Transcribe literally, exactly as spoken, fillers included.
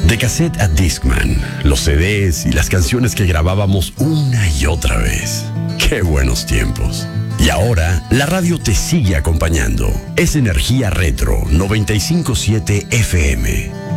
De cassette a Discman, los C Ds y las canciones que grabábamos una y otra vez. ¡Qué buenos tiempos! Y ahora, la radio te sigue acompañando. Es Energía Retro noventa y cinco punto siete F M.